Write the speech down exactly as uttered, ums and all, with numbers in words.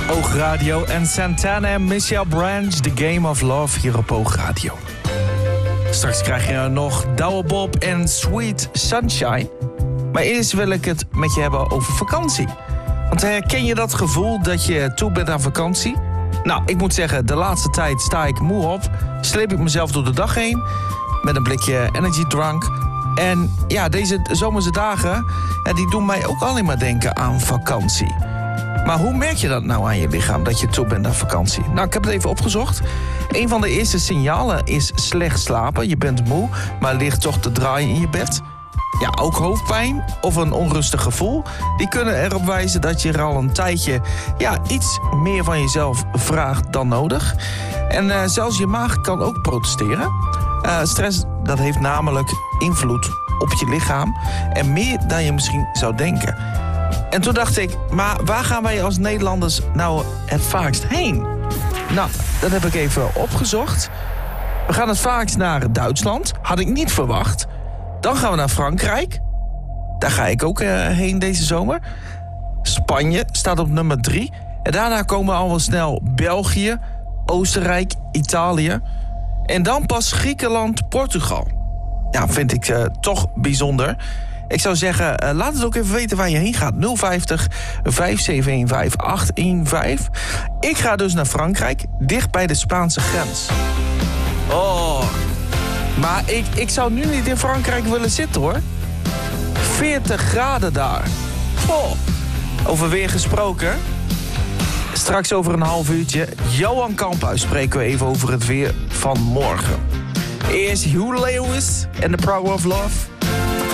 Oogradio en Santana en Michelle Branch, The Game of Love hier op Oogradio. Straks krijg je nog Douwe Bob en Sweet Sunshine. Maar eerst wil ik het met je hebben over vakantie. Want herken je dat gevoel dat je toe bent aan vakantie? Nou, ik moet zeggen, de laatste tijd sta ik moe op. Sleep ik mezelf door de dag heen met een blikje energy drank. En ja, deze zomerse dagen, ja, die doen mij ook alleen maar denken aan vakantie. Maar hoe merk je dat nou aan je lichaam, dat je toe bent aan vakantie? Nou, ik heb het even opgezocht. Een van de eerste signalen is slecht slapen. Je bent moe, maar ligt toch te draaien in je bed. Ja, ook hoofdpijn of een onrustig gevoel. Die kunnen erop wijzen dat je er al een tijdje ja, iets meer van jezelf vraagt dan nodig. En uh, zelfs je maag kan ook protesteren. Uh, stress, dat heeft namelijk invloed op je lichaam. En meer dan je misschien zou denken. En toen dacht ik, maar waar gaan wij als Nederlanders nou het vaakst heen? Nou, dat heb ik even opgezocht. We gaan het vaakst naar Duitsland. Had ik niet verwacht. Dan gaan we naar Frankrijk. Daar ga ik ook uh, heen deze zomer. Spanje staat op nummer drie. En daarna komen al wel snel België, Oostenrijk, Italië. En dan pas Griekenland, Portugal. Ja, vind ik uh, toch bijzonder. Ik zou zeggen, uh, laat het ook even weten waar je heen gaat. nul vijftig, vijf zeven een vijf, acht een vijf. Ik ga dus naar Frankrijk, dicht bij de Spaanse grens. Oh, maar ik, ik zou nu niet in Frankrijk willen zitten, hoor. veertig graden daar. Oh, over weer gesproken. Straks over een half uurtje, Johan Kamphuis, spreken we even over het weer van morgen. Eerst Hugh Lewis en The Power of Love.